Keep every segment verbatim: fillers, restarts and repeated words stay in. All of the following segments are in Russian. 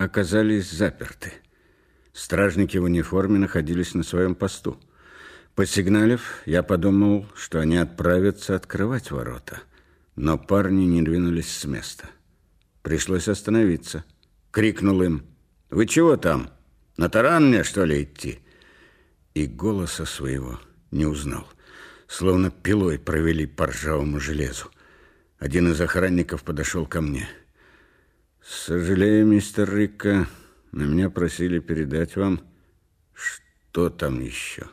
оказались заперты. Стражники в униформе находились на своем посту. Посигналив, я подумал, что они отправятся открывать ворота. Но парни не двинулись с места. Пришлось остановиться. Крикнул им: «Вы чего там? На таран мне, что ли, идти?» И голоса своего не узнал. Словно пилой провели по ржавому железу. Один из охранников подошел ко мне. «Сожалею, мистер Рикко, но меня просили передать вам, что там еще».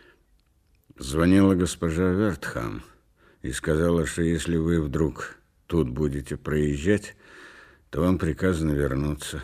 Звонила госпожа Вертхам и сказала, что если вы вдруг тут будете проезжать, то вам приказано вернуться.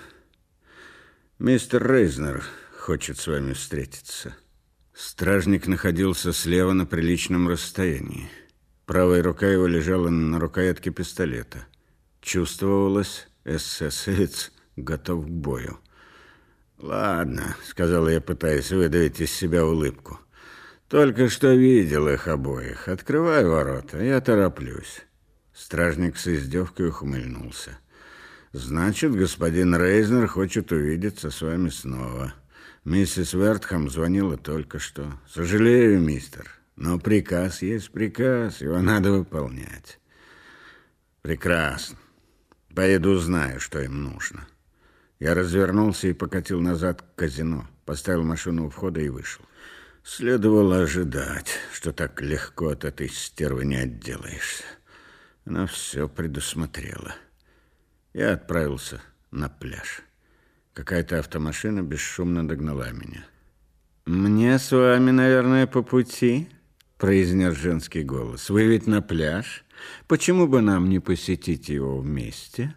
Мистер Рейзнер хочет с вами встретиться. Стражник находился слева на приличном расстоянии. Правая рука его лежала на рукоятке пистолета. Чувствовалось, эсэсовец готов к бою. «Ладно», — сказал я, пытаясь выдавить из себя улыбку. «Только что видел их обоих. Открывай ворота, я тороплюсь». Стражник с издевкой ухмыльнулся. «Значит, господин Рейзнер хочет увидеться с вами снова. Миссис Вертхам звонила только что. Сожалею, мистер, но приказ есть приказ, его надо выполнять». «Прекрасно. Поеду узнаю, что им нужно». Я развернулся и покатил назад к казино, поставил машину у входа и вышел. Следовало ожидать, что так легко от этой стервы не отделаешься. Она все предусмотрела. Я отправился на пляж. Какая-то автомашина бесшумно догнала меня. «Мне с вами, наверное, по пути», — произнес женский голос. «Вы ведь на пляж? Почему бы нам не посетить его вместе?»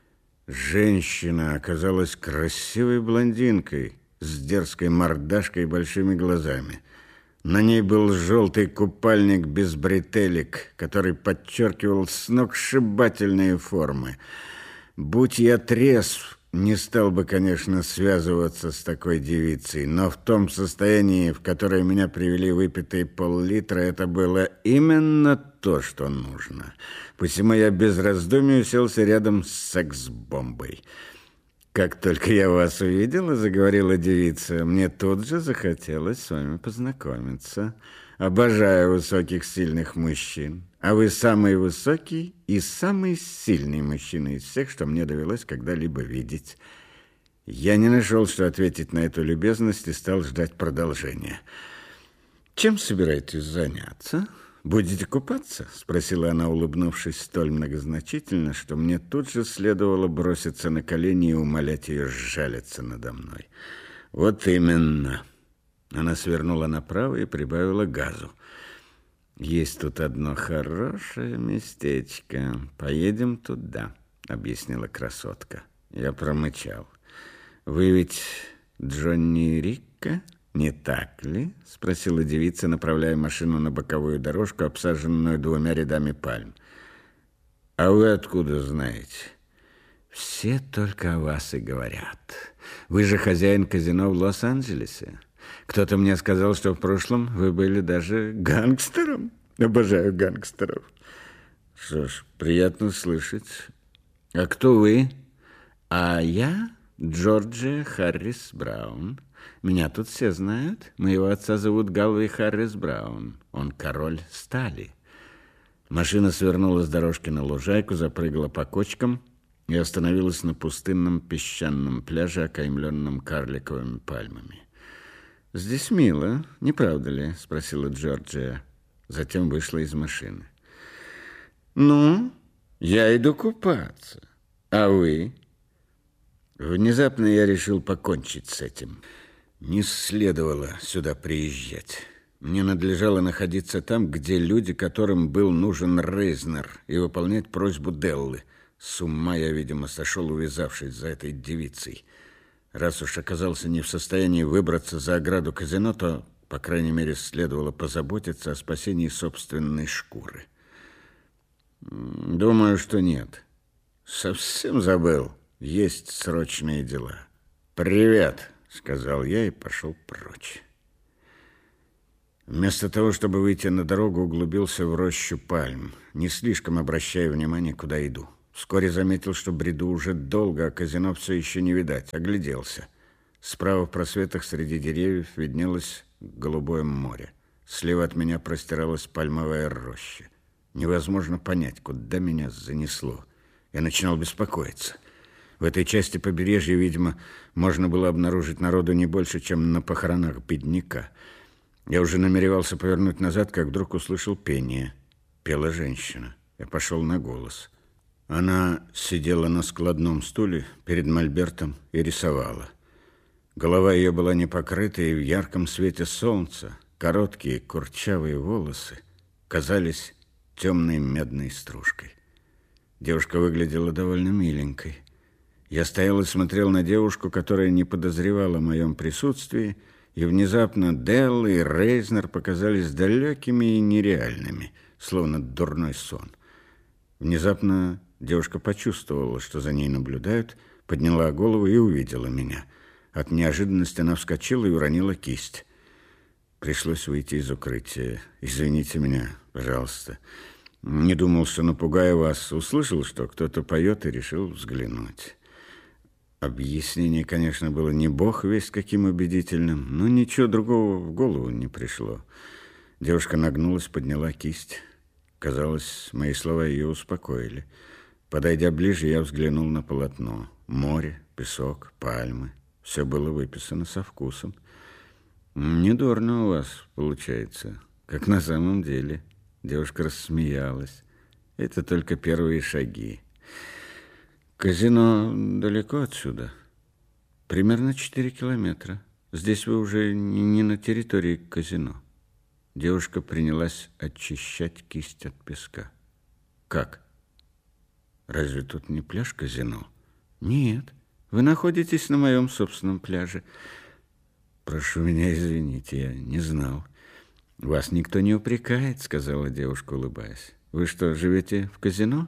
Женщина оказалась красивой блондинкой с дерзкой мордашкой и большими глазами. На ней был желтый купальник без бретелек, который подчеркивал сногсшибательные формы. Будь я трезв, не стал бы, конечно, связываться с такой девицей, но в том состоянии, в которое меня привели выпитые пол-литра, это было именно то, что нужно. Посему я без раздумий уселся рядом с секс-бомбой. «Как только я вас увидела, — заговорила девица, — мне тут же захотелось с вами познакомиться. Обожаю высоких, сильных мужчин. А вы самый высокий и самый сильный мужчина из всех, что мне довелось когда-либо видеть». Я не нашел, что ответить на эту любезность, и стал ждать продолжения. «Чем собираетесь заняться? Будете купаться?» — спросила она, улыбнувшись столь многозначительно, что мне тут же следовало броситься на колени и умолять ее сжалиться надо мной. «Вот именно». Она свернула направо и прибавила газу. «Есть тут одно хорошее местечко. Поедем туда», — объяснила красотка. Я промычал. «Вы ведь Джонни Рикко, не так ли?» — спросила девица, направляя машину на боковую дорожку, обсаженную двумя рядами пальм. «А вы откуда знаете?» «Все только о вас и говорят. Вы же хозяин казино в Лос-Анджелесе. Кто-то мне сказал, что в прошлом вы были даже гангстером. Обожаю гангстеров». «Что ж, приятно слышать. А кто вы?» «А я Джорджия Харрис Браун. Меня тут все знают. Моего отца зовут Галвей Харрис Браун. Он король стали». Машина свернула с дорожки на лужайку, запрыгала по кочкам и остановилась на пустынном песчаном пляже, окаймленном карликовыми пальмами. «Здесь мило, не правда ли?» — спросила Джорджия. Затем вышла из машины. «Ну, я иду купаться. А вы?» Внезапно я решил покончить с этим. Не следовало сюда приезжать. Мне надлежало находиться там, где люди, которым был нужен Рейзнер, и выполнять просьбу Деллы. С ума я, видимо, сошел, увязавшись за этой девицей. Раз уж оказался не в состоянии выбраться за ограду казино, то, по крайней мере, следовало позаботиться о спасении собственной шкуры. Думаю, что нет. Совсем забыл. Есть срочные дела. «Привет», — сказал я и пошел прочь. Вместо того, чтобы выйти на дорогу, углубился в рощу пальм, не слишком обращая внимания, куда иду. Вскоре заметил, что бреду уже долго, а казино все еще не видать. Огляделся. Справа в просветах среди деревьев виднелось голубое море. Слева от меня простиралась пальмовая роща. Невозможно понять, куда меня занесло. Я начинал беспокоиться. В этой части побережья, видимо, можно было обнаружить народу не больше, чем на похоронах бедняка. Я уже намеревался повернуть назад, как вдруг услышал пение. Пела женщина. Я пошел на голос. Она сидела на складном стуле перед мольбертом и рисовала. Голова ее была не покрыта, и в ярком свете солнца короткие курчавые волосы казались темной медной стружкой. Девушка выглядела довольно миленькой. Я стоял и смотрел на девушку, которая не подозревала о моем присутствии, и внезапно Делл и Рейзнер показались далекими и нереальными, словно дурной сон. Внезапно девушка почувствовала, что за ней наблюдают, подняла голову и увидела меня. От неожиданности она вскочила и уронила кисть. Пришлось выйти из укрытия. Извините меня, пожалуйста. Не думал, что напугаю вас. Услышал, что кто-то поет, и решил взглянуть. Объяснение, конечно, было не бог весть каким убедительным, но ничего другого в голову не пришло. Девушка нагнулась, подняла кисть. Казалось, мои слова ее успокоили. Подойдя ближе, я взглянул на полотно. Море, песок, пальмы. Все было выписано со вкусом. Недурно у вас получается, как на самом деле. Девушка рассмеялась. Это только первые шаги. Казино далеко отсюда. Примерно четыре километра. Здесь вы уже не на территории казино. Девушка принялась очищать кисть от песка. Как? Разве тут не пляж казино? Нет, вы находитесь на моем собственном пляже. Прошу меня извините, я не знал. Вас никто не упрекает, сказала девушка, улыбаясь. Вы что, живете в казино?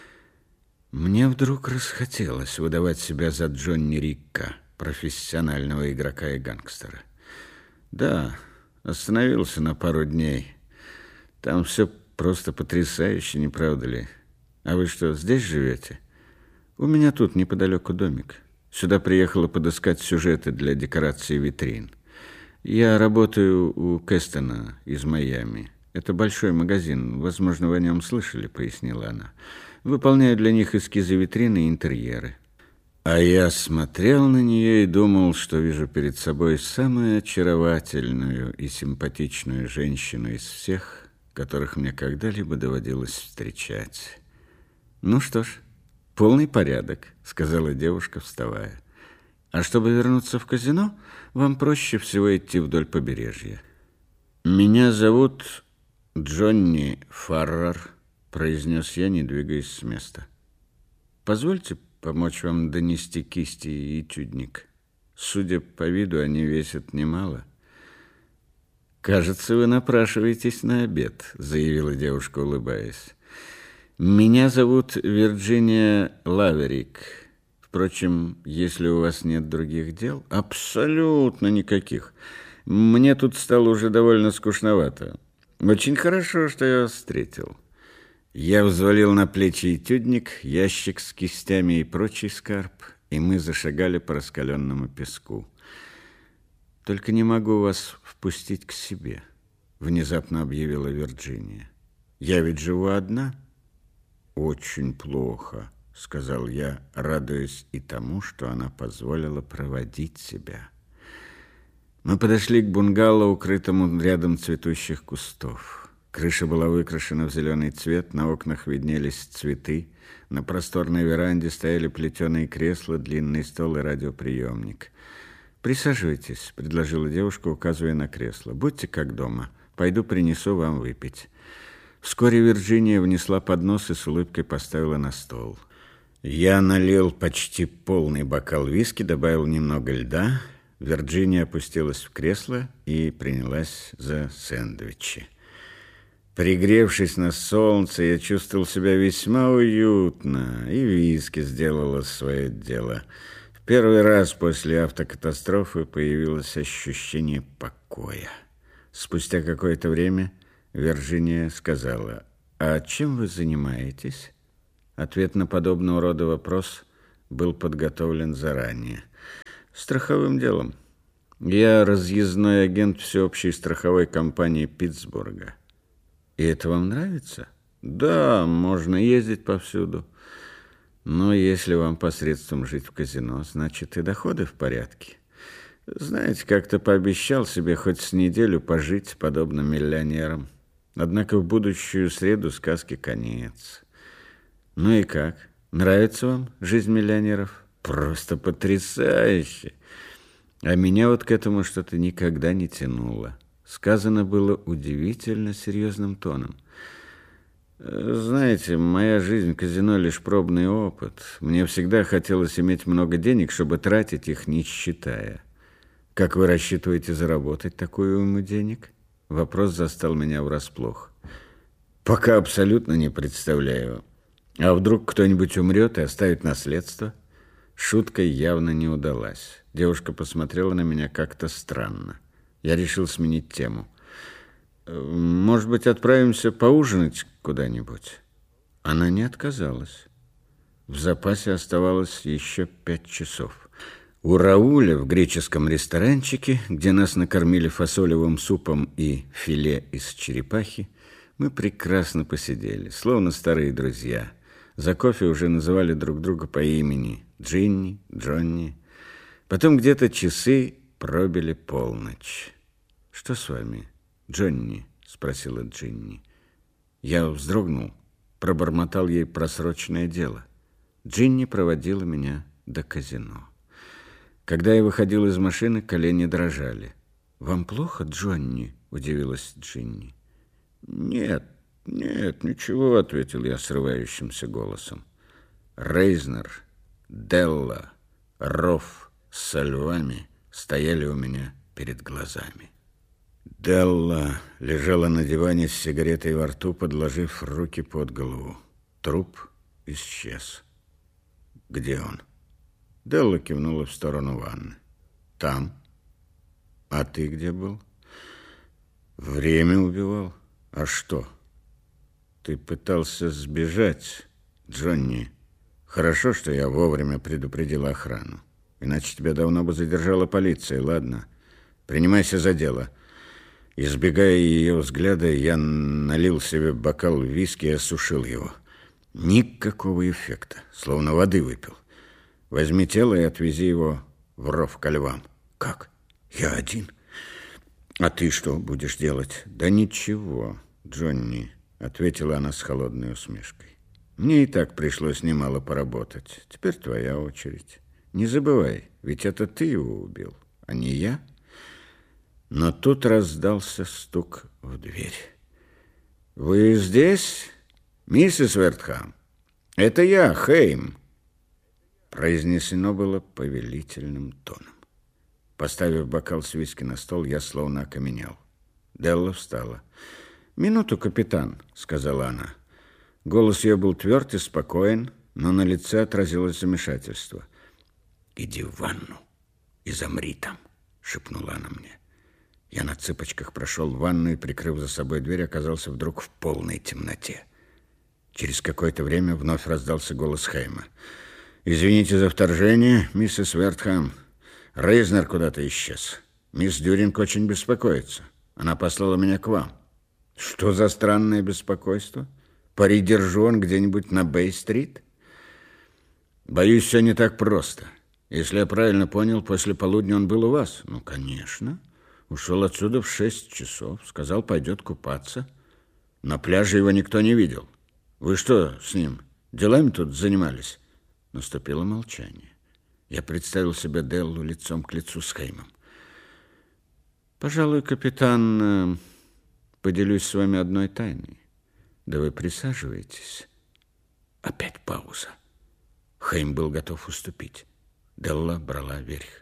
Мне вдруг расхотелось выдавать себя за Джонни Рикка, профессионального игрока и гангстера. Да, остановился на пару дней. Там все просто потрясающе, не правда ли? А вы что, здесь живете? У меня тут неподалеку домик. Сюда приехала подыскать сюжеты для декорации витрин. Я работаю у Кэстона из Майами. Это большой магазин, возможно, вы о нем слышали, пояснила она. Выполняю для них эскизы витрины и интерьеры. А я смотрел на нее и думал, что вижу перед собой самую очаровательную и симпатичную женщину из всех, которых мне когда-либо доводилось встречать. Ну что ж, полный порядок, сказала девушка, вставая. А чтобы вернуться в казино, вам проще всего идти вдоль побережья. Меня зовут Джонни Фаррер, произнес я, не двигаясь с места. Позвольте помочь вам донести кисти и этюдник. Судя по виду, они весят немало. Кажется, вы напрашиваетесь на обед, заявила девушка, улыбаясь. Меня зовут Вирджиния Лаверик. Впрочем, если у вас нет других дел... Абсолютно никаких. Мне тут стало уже довольно скучновато. Очень хорошо, что я вас встретил. Я взвалил на плечи этюдник, ящик с кистями и прочий скарб, и мы зашагали по раскаленному песку. «Только не могу вас впустить к себе», — внезапно объявила Вирджиния. «Я ведь живу одна». «Очень плохо», — сказал я, радуясь и тому, что она позволила проводить себя. Мы подошли к бунгало, укрытому рядом цветущих кустов. Крыша была выкрашена в зеленый цвет, на окнах виднелись цветы, на просторной веранде стояли плетеные кресла, длинный стол и радиоприемник. «Присаживайтесь», — предложила девушка, указывая на кресло. «Будьте как дома. Пойду принесу вам выпить». Вскоре Вирджиния внесла поднос и с улыбкой поставила на стол. Я налил почти полный бокал виски, добавил немного льда. Вирджиния опустилась в кресло и принялась за сэндвичи. Пригревшись на солнце, я чувствовал себя весьма уютно, и виски сделала свое дело. В первый раз после автокатастрофы появилось ощущение покоя. Спустя какое-то время Вирджиния сказала: «А чем вы занимаетесь?» Ответ на подобного рода вопрос был подготовлен заранее. Страховым делом. Я разъездной агент всеобщей страховой компании Питтсбурга. И это вам нравится? Да, можно ездить повсюду. Но если вам посредством жить в казино, значит и доходы в порядке. Знаете, как-то пообещал себе хоть с неделю пожить подобно миллионерам. Однако в будущую среду сказки конец. Ну и как? Нравится вам жизнь миллионеров? Просто потрясающе! А меня вот к этому что-то никогда не тянуло. Сказано было удивительно серьезным тоном. Знаете, моя жизнь в казино лишь пробный опыт. Мне всегда хотелось иметь много денег, чтобы тратить их, не считая. Как вы рассчитываете заработать такую уйму денег? Вопрос застал меня врасплох. Пока абсолютно не представляю. А вдруг кто-нибудь умрет и оставит наследство? Шутка явно не удалась. Девушка посмотрела на меня как-то странно. Я решил сменить тему. Может быть, отправимся поужинать куда-нибудь? Она не отказалась. В запасе оставалось еще пять часов. У Рауля в греческом ресторанчике, где нас накормили фасолевым супом и филе из черепахи, мы прекрасно посидели, словно старые друзья. За кофе уже называли друг друга по имени Джинни, Джонни. Потом где-то часы пробили полночь. «Что с вами, Джонни?» — спросила Джинни. Я вздрогнул, пробормотал ей просроченное дело. Джинни проводила меня до казино. Когда я выходил из машины, колени дрожали. «Вам плохо, Джонни?» — удивилась Джинни. «Нет, нет, ничего», — ответил я срывающимся голосом. Рейзнер, Делла, Рофф со львами стояли у меня перед глазами. Делла лежала на диване с сигаретой во рту, подложив руки под голову. Труп исчез. «Где он?» Делла кивнула в сторону ванны. «Там. А ты где был?» «Время убивал. А что?» «Ты пытался сбежать, Джонни. Хорошо, что я вовремя предупредил охрану. Иначе тебя давно бы задержала полиция. Ладно, принимайся за дело». Избегая ее взгляда, я налил себе бокал виски и осушил его. Никакого эффекта, словно воды выпил. Возьми тело и отвези его в ров ко львам. Как? Я один? А ты что будешь делать? Да ничего, Джонни, ответила она с холодной усмешкой. Мне и так пришлось немало поработать. Теперь твоя очередь. Не забывай, ведь это ты его убил, а не я. Но тут раздался стук в дверь. «Вы здесь, миссис Вертхам? Это я, Хейм». Произнесено было повелительным тоном. Поставив бокал с виски на стол, я словно окаменел. Делла встала. «Минуту, капитан», — сказала она. Голос ее был тверд и спокоен, но на лице отразилось замешательство. «Иди в ванну и замри там», — шепнула она мне. Я на цыпочках прошел в ванну и, прикрыв за собой дверь, оказался вдруг в полной темноте. Через какое-то время вновь раздался голос Хейма. «Извините за вторжение, миссис Вертхам. Рейзнер куда-то исчез. Мисс Дюринг очень беспокоится. Она послала меня к вам». «Что за странное беспокойство? Пари держу, он где-нибудь на Бэй-стрит?» «Боюсь, все не так просто. Если я правильно понял, после полудня он был у вас?» «Ну, конечно. Ушел отсюда в шесть часов. Сказал, пойдет купаться. На пляже его никто не видел. Вы что с ним? Делами тут занимались?» Наступило молчание. Я представил себе Деллу лицом к лицу с Хеймом. «Пожалуй, капитан, поделюсь с вами одной тайной. Да вы присаживайтесь». Опять пауза. Хейм был готов уступить. Делла брала верх.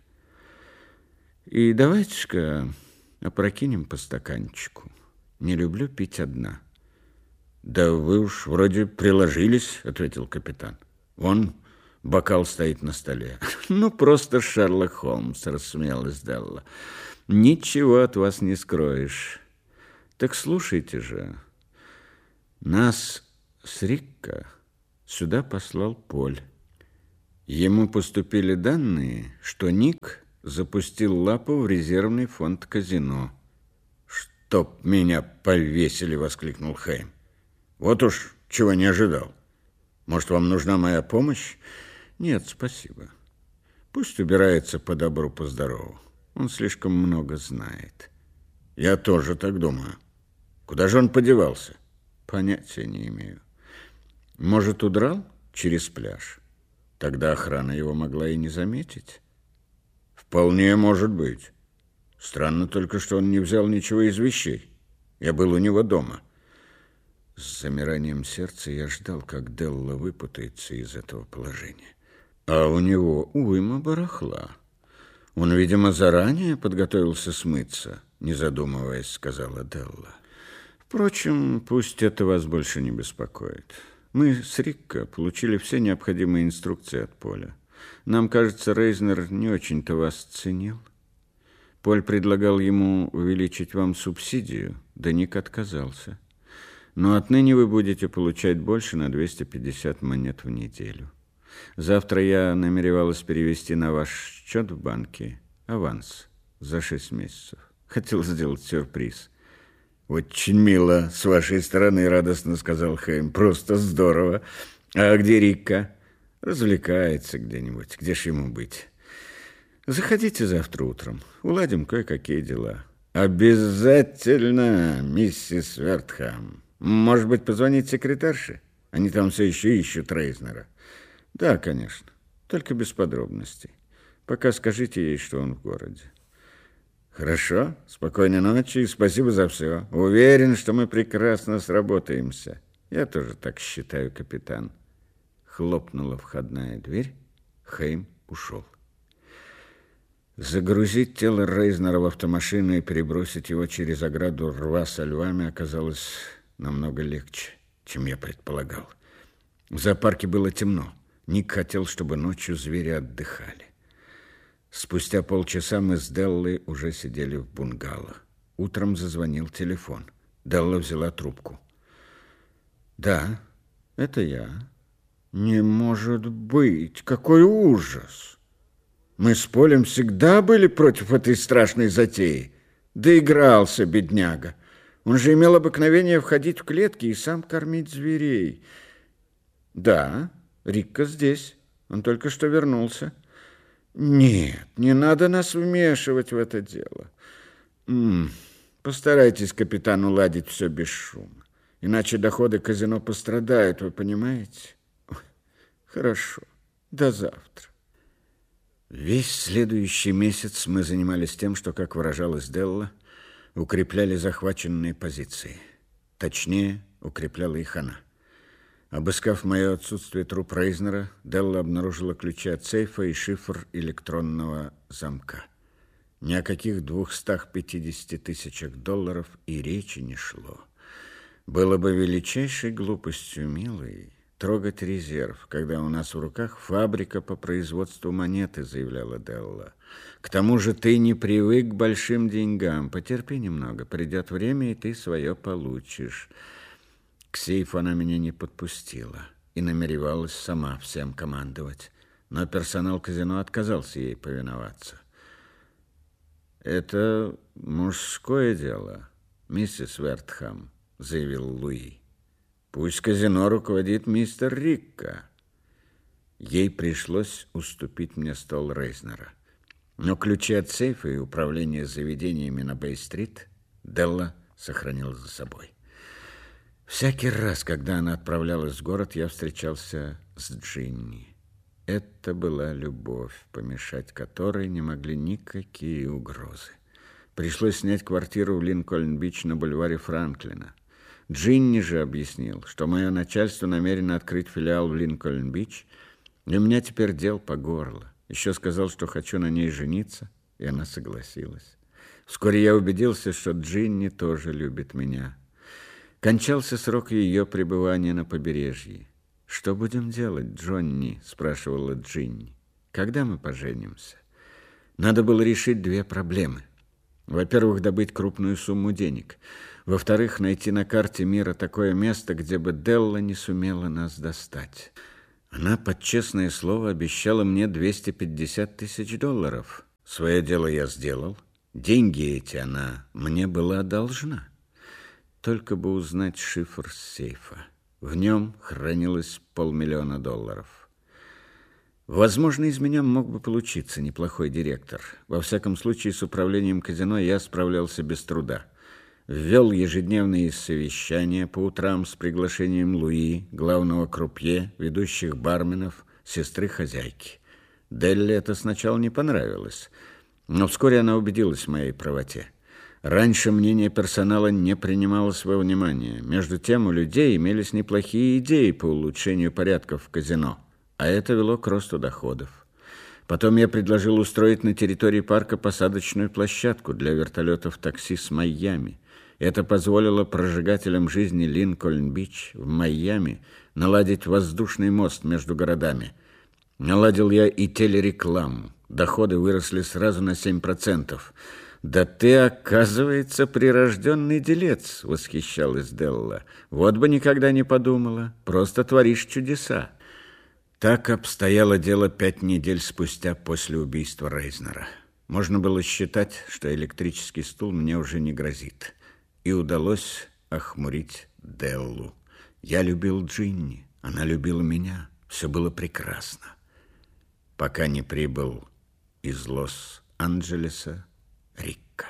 «И давайте-ка опрокинем по стаканчику. Не люблю пить одна». «Да вы уж вроде приложились», — ответил капитан. «Вон бокал стоит на столе». «Ну, просто Шерлок Холмс», — рассмеялась Делла. «Ничего от вас не скроешь. Так слушайте же. Нас с Рикко Сюда послал Поль. Ему поступили данные, что Ник запустил лапу в резервный фонд казино. «Чтоб меня повесили!» — воскликнул Хэйм. «Вот уж чего не ожидал. Может, вам нужна моя помощь?» «Нет, спасибо. Пусть убирается по добру, по здорову. Он слишком много знает». «Я тоже так думаю. Куда же он подевался?» «Понятия не имею. Может, удрал через пляж? Тогда охрана его могла и не заметить». «Вполне может быть. Странно только, что он не взял ничего из вещей. Я был у него дома». С замиранием сердца я ждал, как Делла выпутается из этого положения. А у него уйма барахла. Он, видимо, заранее подготовился смыться, не задумываясь, сказала Делла. Впрочем, пусть это вас больше не беспокоит. Мы с Рикко получили все необходимые инструкции от Поля. Нам кажется, Рейзнер не очень-то вас ценил. Поль предлагал ему увеличить вам субсидию, да Ник отказался. Но отныне вы будете получать больше на двести пятьдесят монет в неделю. Завтра я намеревалась перевести на ваш счет в банке аванс за шесть месяцев. Хотел сделать сюрприз. «Очень мило с вашей стороны», — радостно сказал Хэйм. «Просто здорово. А где Рикко?» «Развлекается где-нибудь. Где ж ему быть?» «Заходите завтра утром. Уладим кое-какие дела». «Обязательно, миссис Вертхам. Может быть, позвонить секретарше? Они там все еще ищут Рейзнера». «Да, конечно. Только без подробностей. Пока скажите ей, что он в городе». «Хорошо. Спокойной ночи и спасибо за все. Уверен, что мы прекрасно сработаемся». «Я тоже так считаю, капитан». Хлопнула входная дверь. Хэйм ушел. Загрузить тело Рейзнера в автомашину и перебросить его через ограду рва со львами оказалось намного легче, чем я предполагал. В зоопарке было темно. Ник хотел, чтобы ночью звери отдыхали. Спустя полчаса мы с Деллой уже сидели в бунгало. Утром зазвонил телефон. Делла взяла трубку. «Да, это я». «Не может быть! Какой ужас! Мы с Полем всегда были против этой страшной затеи. Доигрался, бедняга. Он же имел обыкновение входить в клетки и сам кормить зверей». «Да, Рикко здесь. Он только что вернулся». «Нет, не надо нас вмешивать в это дело. М-м, постарайтесь, капитан, уладить все без шума. Иначе доходы казино пострадают, вы понимаете?» «Хорошо. До завтра». Весь следующий месяц мы занимались тем, что, как выражалась Делла, укрепляли захваченные позиции. Точнее, укрепляла их она. Обыскав мое отсутствие труп Рейзнера, Делла обнаружила ключи от сейфа и шифр электронного замка. Ни о каких двухстах пятидесяти тысячах долларов и речи не шло. Было бы величайшей глупостью, милый, трогать резерв, когда у нас в руках фабрика по производству монеты, заявляла Делла. К тому же ты не привык к большим деньгам. Потерпи немного, придет время, и ты свое получишь. К сейфу она меня не подпустила и намеревалась сама всем командовать. Но персонал казино отказался ей повиноваться. «Это мужское дело, миссис Вертхам», — заявил Луи. «Пусть казино руководит мистер Рикко». Ей пришлось уступить мне стол Рейзнера. Но ключи от сейфа и управление заведениями на Бэй-стрит Делла сохранила за собой. Всякий раз, когда она отправлялась в город, я встречался с Джинни. Это была любовь, помешать которой не могли никакие угрозы. Пришлось снять квартиру в Линкольн-Бич на бульваре Франклина. Джинни же объяснил, что мое начальство намерено открыть филиал в Линкольн-Бич, и у меня теперь дел по горло. Еще сказал, что хочу на ней жениться, и она согласилась. Вскоре я убедился, что Джинни тоже любит меня. Кончался срок ее пребывания на побережье. «Что будем делать, Джонни?» – спрашивала Джинни. «Когда мы поженимся?» Надо было решить две проблемы. Во-первых, добыть крупную сумму денег. Во-вторых, найти на карте мира такое место, где бы Делла не сумела нас достать. Она под честное слово обещала мне двести пятьдесят тысяч долларов. Свое дело я сделал. Деньги эти она мне была должна. Только бы узнать шифр сейфа. В нем хранилось полмиллиона долларов. Возможно, из меня мог бы получиться неплохой директор. Во всяком случае, с управлением казино я справлялся без труда. Ввел ежедневные совещания по утрам с приглашением Луи, главного крупье, ведущих барменов, сестры хозяйки. Делли это сначала не понравилось, но вскоре она убедилась в моей правоте. Раньше мнение персонала не принималось во внимание. Между тем, у людей имелись неплохие идеи по улучшению порядков в казино, а это вело к росту доходов. Потом я предложил устроить на территории парка посадочную площадку для вертолетов такси с Майами. Это позволило прожигателям жизни Линкольн-Бич в Майами наладить воздушный мост между городами. Наладил я и телерекламу. Доходы выросли сразу на семь процентов. «Да ты, оказывается, прирожденный делец», — восхищалась Делла. «Вот бы никогда не подумала. Просто творишь чудеса». Так обстояло дело пять недель спустя после убийства Рейзнера. Можно было считать, что электрический стул мне уже не грозит. И удалось охмурить Деллу. Я любил Джинни, она любила меня. Все было прекрасно. Пока не прибыл из Лос-Анджелеса Рикка.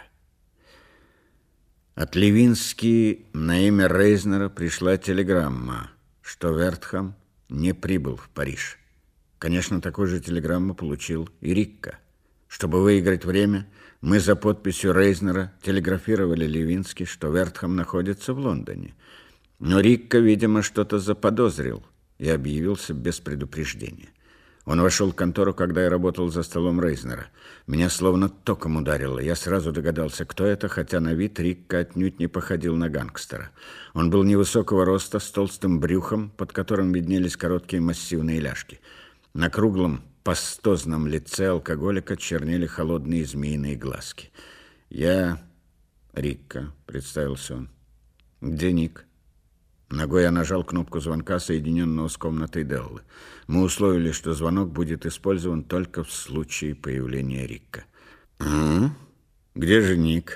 От Левински на имя Рейзнера пришла телеграмма, что Вертхам не прибыл в Париж. Конечно, такую же телеграмму получил и Рикка. Чтобы выиграть время, мы за подписью Рейзнера телеграфировали Левински, что Вертхам находится в Лондоне. Но Рикка, видимо, что-то заподозрил и объявился без предупреждения. Он вошел в контору, когда я работал за столом Рейзнера. Меня словно током ударило. Я сразу догадался, кто это, хотя на вид Рикка отнюдь не походил на гангстера. Он был невысокого роста, с толстым брюхом, под которым виднелись короткие массивные ляжки. На круглом, пастозном лице алкоголика чернели холодные змеиные глазки. «Я Рикка», — представился он. «Где Ник?» Ногой я нажал кнопку звонка, соединенного с комнатой Деллы. Мы условили, что звонок будет использован только в случае появления Рикка. «А? Где же Ник?»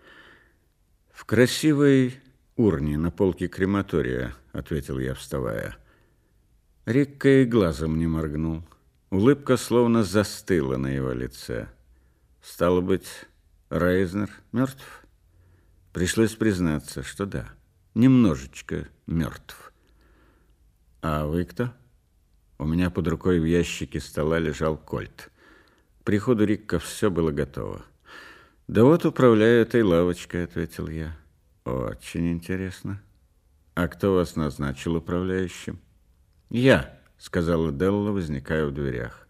«В красивой урне на полке крематория», — ответил я, вставая. Рикка и глазом не моргнул. Улыбка словно застыла на его лице. Стало быть, Рейзнер мертв? Пришлось признаться, что да, немножечко мертв. А вы кто? У меня под рукой в ящике стола лежал кольт. К приходу Рикка все было готово. «Да вот управляю этой лавочкой», — ответил я. «Очень интересно. А кто вас назначил управляющим?» «Я», — сказала Делла, возникая в дверях.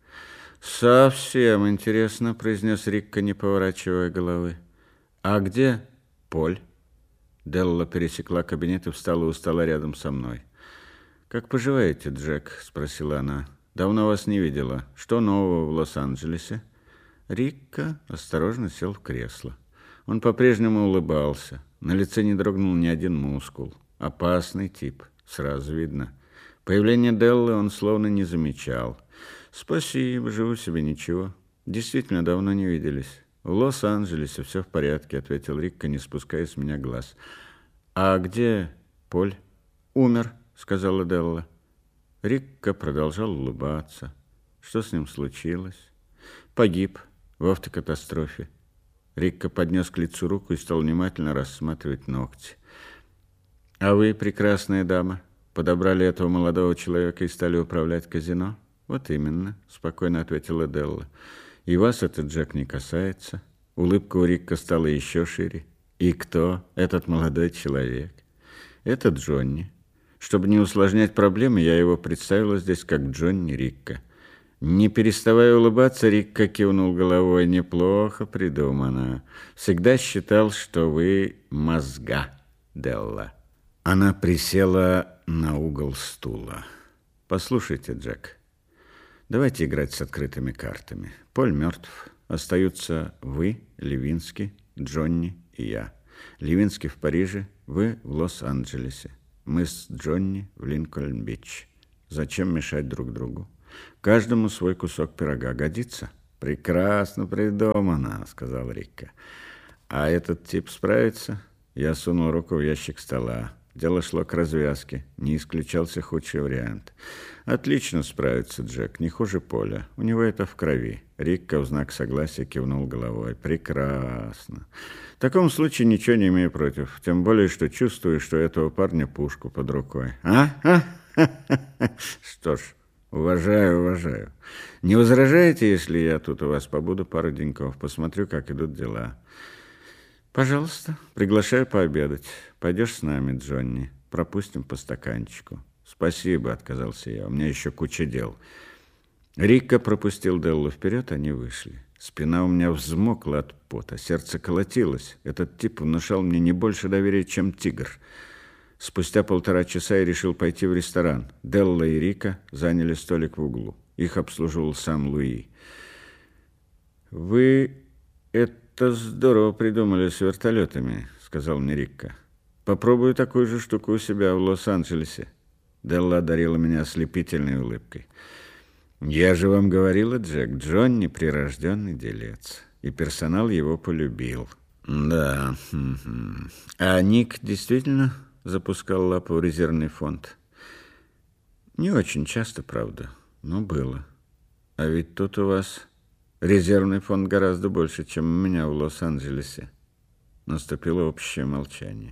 «Совсем интересно», — произнес Рикка, не поворачивая головы. «А где Поль?» Делла пересекла кабинет и встала у стола рядом со мной. «Как поживаете, Джек?» — спросила она. «Давно вас не видела. Что нового в Лос-Анджелесе?» Рикка осторожно сел в кресло. Он по-прежнему улыбался. На лице не дрогнул ни один мускул. Опасный тип, сразу видно. Появление Деллы он словно не замечал. «Спасибо, живу себе, ничего. Действительно, давно не виделись. В Лос-Анджелесе все в порядке», — ответил Рикка, не спуская с меня глаз. «А где Поль?» «Умер», — сказала Делла. Рикка продолжал улыбаться. «Что с ним случилось?» «Погиб в автокатастрофе». Рикка поднес к лицу руку и стал внимательно рассматривать ногти. «А вы, прекрасная дама, подобрали этого молодого человека и стали управлять казино?» «Вот именно», — спокойно ответила Делла. «И вас это, Джек, не касается». Улыбка у Рикка стала еще шире. «И кто этот молодой человек?» «Это Джонни. Чтобы не усложнять проблемы, я его представила здесь как Джонни Рикка». Не переставая улыбаться, Рикка кивнул головой. «Неплохо придумано. Всегда считал, что вы мозга, Делла». Она присела на угол стула. «Послушайте, Джек, давайте играть с открытыми картами. Поль мертв. Остаются вы, Левински, Джонни и я. Левински в Париже, вы в Лос-Анджелесе. Мы с Джонни в Линкольн-Бич. Зачем мешать друг другу? Каждому свой кусок пирога годится. Прекрасно придумано, сказал Рикка. А этот тип справится? Я сунул руку в ящик стола. Дело шло к развязке. Не исключался худший вариант. Отлично справится Джек, не хуже Поля. У него это в крови. Рикка в знак согласия кивнул головой. Прекрасно. В таком случае ничего не имею против. Тем более, что чувствую, что у этого парня пушку под рукой. А? А? Что ж, уважаю, уважаю. Не возражаете, если я тут у вас побуду пару деньков? Посмотрю, как идут дела. Пожалуйста, приглашаю пообедать. Пойдешь с нами, Джонни? Пропустим по стаканчику. Спасибо, отказался я. У меня еще куча дел. Рикка пропустил Деллу вперед, они вышли. Спина у меня взмокла от пота, сердце колотилось. Этот тип внушал мне не больше доверия, чем тигр. Спустя полтора часа я решил пойти в ресторан. Делла и Рика заняли столик в углу. Их обслуживал сам Луи. «Вы это здорово придумали с вертолетами», — сказал мне Рикка. «Попробую такую же штуку у себя в Лос-Анджелесе». Делла одарила меня ослепительной улыбкой. «Я же вам говорила, Джек, Джонни прирожденный делец, и персонал его полюбил». «Да, а Ник действительно запускал лапу в резервный фонд?» «Не очень часто, правда, но было. А ведь тут у вас резервный фонд гораздо больше, чем у меня в Лос-Анджелесе». Наступило общее молчание.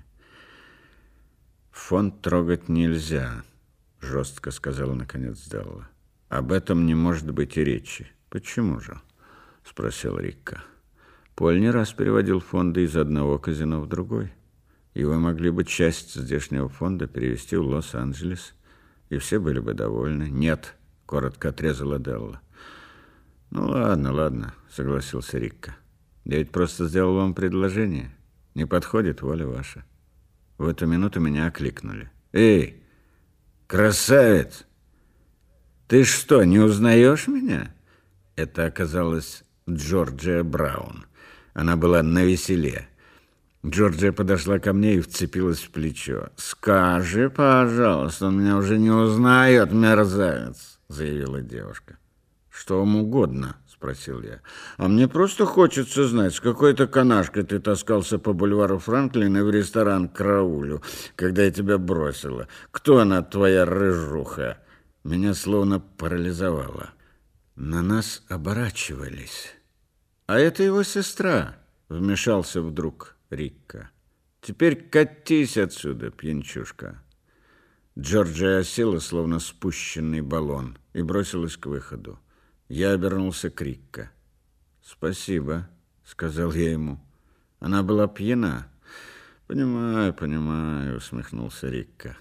«Фонд трогать нельзя», — жестко сказала наконец Делла. «Об этом не может быть и речи». «Почему же?» — спросил Рикка. «Поль не раз переводил фонды из одного казино в другой. И вы могли бы часть здешнего фонда перевести в Лос-Анджелес, и все были бы довольны». «Нет», — коротко отрезала Делла. «Ну ладно, ладно», — согласился Рикка. «Я ведь просто сделал вам предложение. Не подходит, воля ваша». В эту минуту меня окликнули. «Эй, красавец! Ты что, не узнаешь меня?» Это оказалась Джорджия Браун. Она была навеселе. Джорджия подошла ко мне и вцепилась в плечо. «Скажи, пожалуйста, он меня уже не узнает, мерзавец», — заявила девушка. «Что вам угодно?» — спросил я. «А мне просто хочется знать, с какой-то канашкой ты таскался по бульвару Франклина в ресторан к Раулю, когда я тебя бросила. Кто она, твоя рыжуха?» Меня словно парализовало. На нас оборачивались. «А это его сестра», — вмешался вдруг Рикка. «Теперь катись отсюда, пьянчушка». Джорджия осела, словно спущенный баллон, и бросилась к выходу. Я обернулся к Рикка. «Спасибо», — сказал я ему. «Она была пьяна». «Понимаю, понимаю», — усмехнулся Рикка.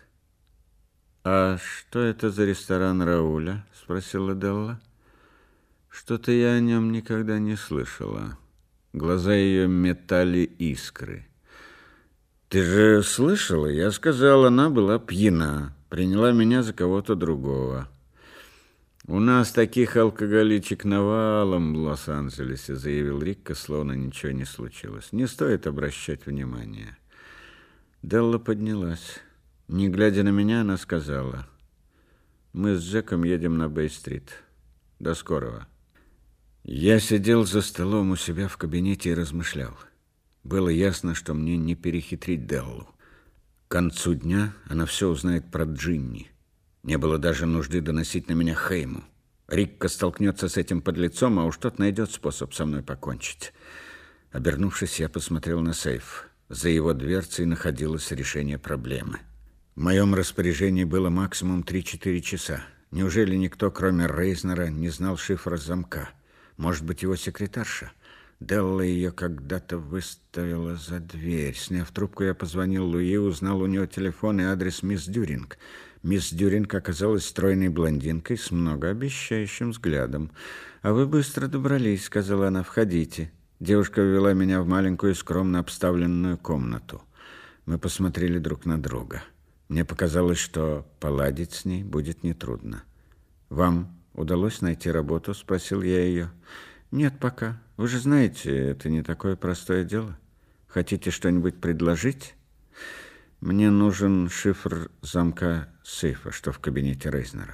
«А что это за ресторан Рауля?» — спросила Делла. «Что-то я о нем никогда не слышала». Глаза ее метали искры. «Ты же слышала? Я сказал, она была пьяна. Приняла меня за кого-то другого». «У нас таких алкоголичек навалом в Лос-Анджелесе», — заявил Рикка, словно ничего не случилось. «Не стоит обращать внимания». Делла поднялась. Не глядя на меня, она сказала: «Мы с Джеком едем на Бэй-стрит. До скорого». Я сидел за столом у себя в кабинете и размышлял. Было ясно, что мне не перехитрить Деллу. К концу дня она все узнает про Джинни. Не было даже нужды доносить на меня Хейму. Рикка столкнется с этим подлецом, а уж тот найдет способ со мной покончить. Обернувшись, я посмотрел на сейф. За его дверцей находилось решение проблемы. В моем распоряжении было максимум три-четыре часа. Неужели никто, кроме Рейзнера, не знал шифра замка? Может быть, его секретарша? Делла ее когда-то выставила за дверь. Сняв трубку, я позвонил Луи, узнал у него телефон и адрес мисс Дюринг. Мисс Дюринг оказалась стройной блондинкой с многообещающим взглядом. «А вы быстро добрались», — сказала она, — «входите». Девушка ввела меня в маленькую скромно обставленную комнату. Мы посмотрели друг на друга. Мне показалось, что поладить с ней будет нетрудно. «Вам удалось найти работу?» — спросил я ее. «Нет пока. Вы же знаете, это не такое простое дело. Хотите что-нибудь предложить?» «Мне нужен шифр замка сейфа, что в кабинете Рейзнера».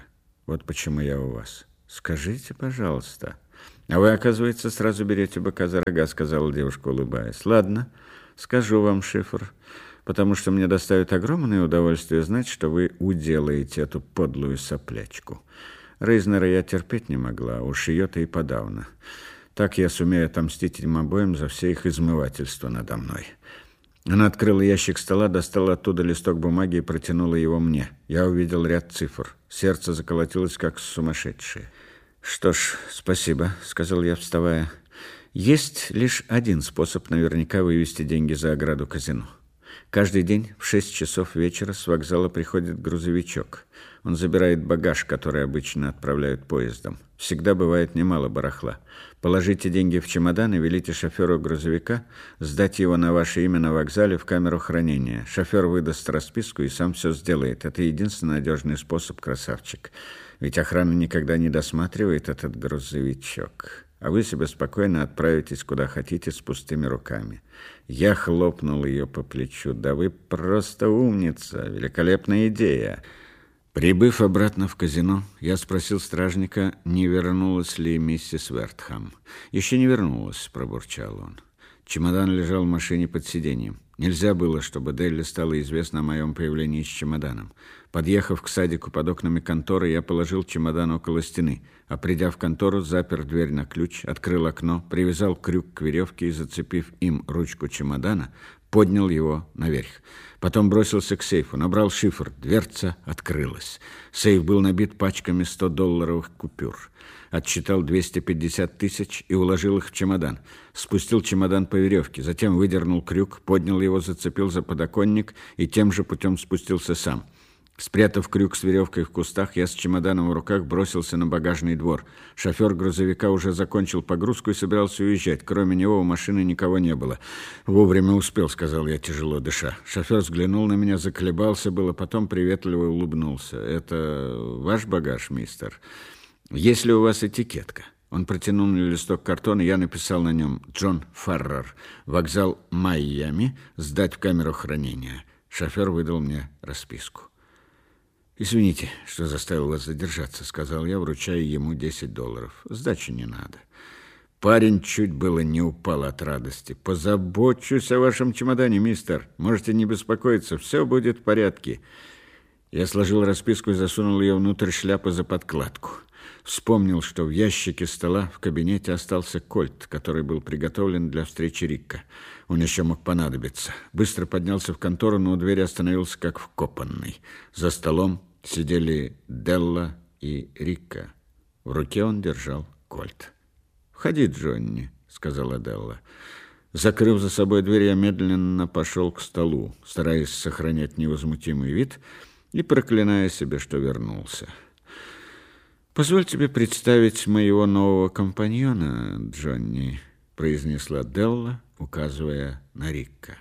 Вот почему я у вас. Скажите, пожалуйста. А вы, оказывается, сразу берете быка за рога, сказала девушка, улыбаясь. Ладно, скажу вам, Шифр, потому что мне доставит огромное удовольствие знать, что вы уделаете эту подлую соплячку. Рейзнера я терпеть не могла, уж ее-то и подавно. Так я сумею отомстить им обоим за все их измывательства надо мной. Она открыла ящик стола, достала оттуда листок бумаги и протянула его мне. Я увидел ряд цифр. Сердце заколотилось, как сумасшедшее. «Что ж, спасибо», — сказал я, вставая. «Есть лишь один способ наверняка вывести деньги за ограду казино. Каждый день в шесть часов вечера с вокзала приходит грузовичок. Он забирает багаж, который обычно отправляют поездом. Всегда бывает немало барахла. Положите деньги в чемодан и велите шоферу грузовика сдать его на ваше имя на вокзале в камеру хранения. Шофер выдаст расписку и сам все сделает. Это единственный надежный способ, красавчик. Ведь охрана никогда не досматривает этот грузовичок. А вы себе спокойно отправитесь куда хотите с пустыми руками». Я хлопнул ее по плечу. «Да вы просто умница! Великолепная идея!» Прибыв обратно в казино, я спросил стражника, не вернулась ли миссис Вертхам. «Еще не вернулась», — пробурчал он. Чемодан лежал в машине под сиденьем. Нельзя было, чтобы Делли стало известно о моем появлении с чемоданом. Подъехав к садику под окнами конторы, я положил чемодан около стены, а придя в контору, запер дверь на ключ, открыл окно, привязал крюк к веревке и, зацепив им ручку чемодана, поднял его наверх. Потом бросился к сейфу, набрал шифр, дверца открылась. Сейф был набит пачками сто-долларовых купюр. Отсчитал двести пятьдесят тысяч и уложил их в чемодан. Спустил чемодан по веревке, затем выдернул крюк, поднял его, зацепил за подоконник и тем же путем спустился сам. Спрятав крюк с веревкой в кустах, я с чемоданом в руках бросился на багажный двор. Шофер грузовика уже закончил погрузку и собирался уезжать. Кроме него у машины никого не было. «Вовремя успел», — сказал я, тяжело дыша. Шофер взглянул на меня, заколебался было, потом приветливо улыбнулся. «Это ваш багаж, мистер? Есть ли у вас этикетка?» Он протянул мне листок картона, я написал на нем: «Джон Фаррер, вокзал Майами, сдать в камеру хранения». Шофер выдал мне расписку. «Извините, что заставил вас задержаться», — сказал я, вручая ему десять долларов. «Сдачи не надо». Парень чуть было не упал от радости. «Позабочусь о вашем чемодане, мистер. Можете не беспокоиться, все будет в порядке». Я сложил расписку и засунул ее внутрь шляпы за подкладку. Вспомнил, что в ящике стола в кабинете остался кольт, который был приготовлен для встречи Рикка. Он еще мог понадобиться. Быстро поднялся в контору, но у двери остановился как вкопанный. За столом сидели Делла и Рикка. В руке он держал кольт. «Входи, Джонни», — сказала Делла. Закрыв за собой дверь, я медленно пошел к столу, стараясь сохранять невозмутимый вид и проклиная себя, что вернулся. «Позволь тебе представить моего нового компаньона, Джонни», — произнесла Делла, указывая на Рикка.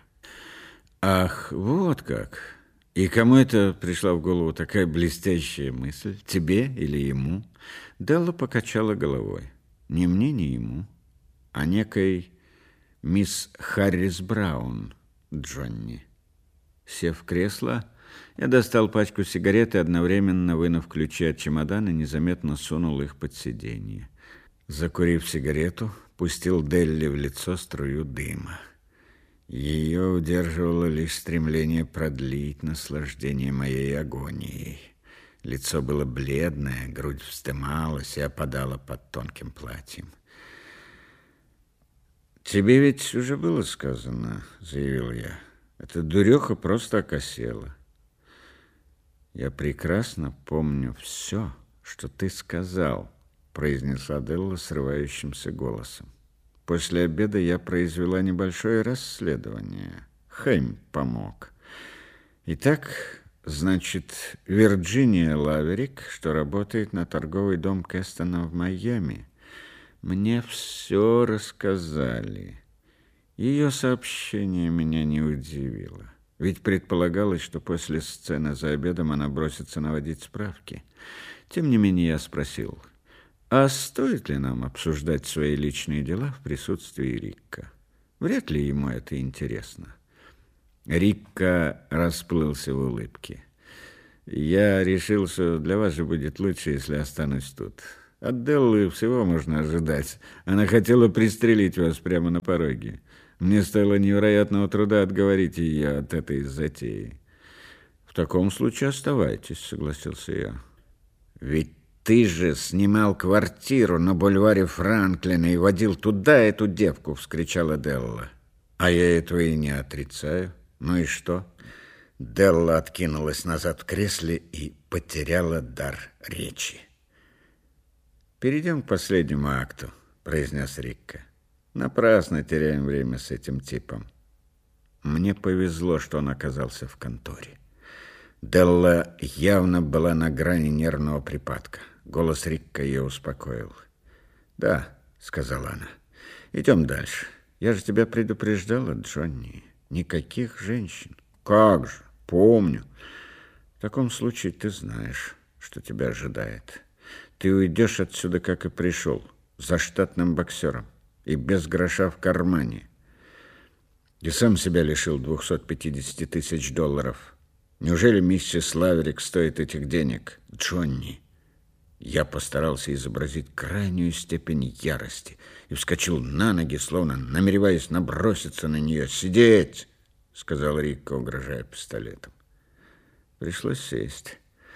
«Ах, вот как! И кому это пришла в голову такая блестящая мысль? Тебе или ему?» Делла покачала головой. «Ни мне, ни ему, а некой мисс Харрис Браун, Джонни». Сев в кресло, я достал пачку сигарет и, одновременно вынув ключи от чемодана, незаметно сунул их под сиденье. Закурив сигарету, пустил Делли в лицо струю дыма. Ее удерживало лишь стремление продлить наслаждение моей агонией. Лицо было бледное, грудь вздымалась и опадала под тонким платьем. «Тебе ведь уже было сказано, — заявил я, — эта дуреха просто окосела. «Я прекрасно помню все, что ты сказал», — произнесла Делла срывающимся голосом. «После обеда я произвела небольшое расследование. Хэм помог. Итак, значит, Вирджиния Лаверик, что работает на торговый дом Кэстона в Майами, мне все рассказали. Ее сообщение меня не удивило. Ведь предполагалось, что после сцены за обедом она бросится наводить справки. Тем не менее я спросил, а стоит ли нам обсуждать свои личные дела в присутствии Рикка? Вряд ли ему это интересно. Рикка расплылся в улыбке. Я решил, что для вас же будет лучше, если останусь тут. От Деллы всего можно ожидать. Она хотела пристрелить вас прямо на пороге. Мне стоило невероятного труда отговорить ее от этой затеи. В таком случае оставайтесь, согласился я. Ведь ты же снимал квартиру на бульваре Франклина и водил туда эту девку, вскричала Делла. А я этого и не отрицаю. Ну и что? Делла откинулась назад в кресле и потеряла дар речи. «Перейдем к последнему акту», — произнес Рикко. «Напрасно теряем время с этим типом». Мне повезло, что он оказался в конторе. Делла явно была на грани нервного припадка. Голос Рикко ее успокоил. «Да», — сказала она, — «идем дальше. Я же тебя предупреждала, Джонни. Никаких женщин». «Как же? Помню». «В таком случае ты знаешь, что тебя ожидает. Ты уйдешь отсюда, как и пришел, за штатным боксером и без гроша в кармане. И сам себя лишил двухсот пятидесяти тысяч долларов. Неужели миссис Лаверик стоит этих денег, Джонни?» Я постарался изобразить крайнюю степень ярости и вскочил на ноги, словно намереваясь наброситься на нее. «Сидеть!» — сказал Рикко, угрожая пистолетом. Пришлось сесть.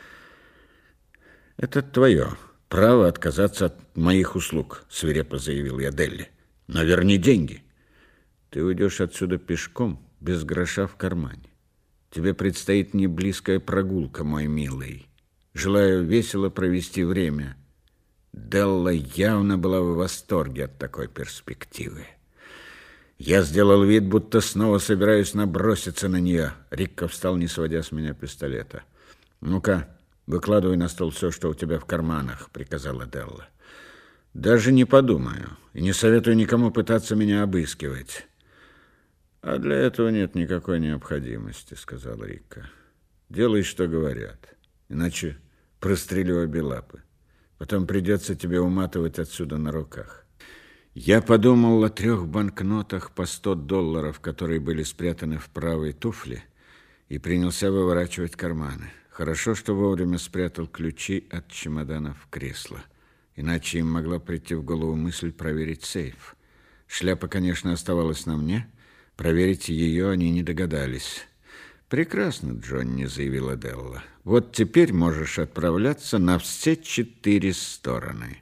«Это твое право отказаться от моих услуг», — свирепо заявил я Делле. «Но верни деньги. Ты уйдешь отсюда пешком, без гроша в кармане. Тебе предстоит неблизкая прогулка, мой милый. Желаю весело провести время». Делла явно была в восторге от такой перспективы. Я сделал вид, будто снова собираюсь наброситься на нее. Рикко встал, не сводя с меня пистолета. «Ну-ка, выкладывай на стол все, что у тебя в карманах», — приказала Делла. «Даже не подумаю и не советую никому пытаться меня обыскивать». «А для этого нет никакой необходимости», — сказал Рикко. «Делай, что говорят, иначе прострелю обе лапы. Потом придется тебе уматывать отсюда на руках». Я подумал о трех банкнотах по сто долларов, которые были спрятаны в правой туфле, и принялся выворачивать карманы. Хорошо, что вовремя спрятал ключи от чемодана в кресло. Иначе им могла прийти в голову мысль проверить сейф. Шляпа, конечно, оставалась на мне. Проверить ее они не догадались. «Прекрасно, Джонни», — заявила Делла. «Вот теперь можешь отправляться на все четыре стороны».